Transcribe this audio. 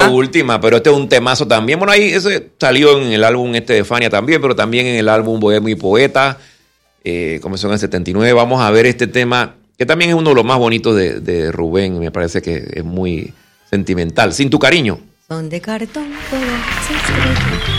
última, pero este es un temazo también. Bueno, ahí ese salió en el álbum de Fania también, pero también en el álbum Bohemio y Poeta. Comenzó en el 79. Vamos a ver este tema, que también es uno de los más bonitos de Rubén. Me parece que es muy sentimental. Sin tu cariño. Son de cartón todas sus estrellas.